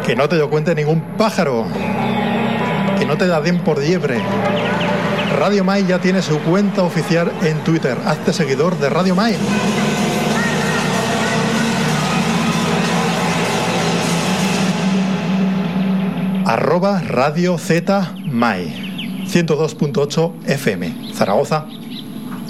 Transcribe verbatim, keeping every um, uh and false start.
Que no te lo cuente ningún pájaro. Que no te la den por liebre. Radio Mai ya tiene su cuenta oficial en Twitter. Hazte seguidor de Radio Mai. Arroba Radio Z Mai. ciento dos punto ocho F M. Zaragoza.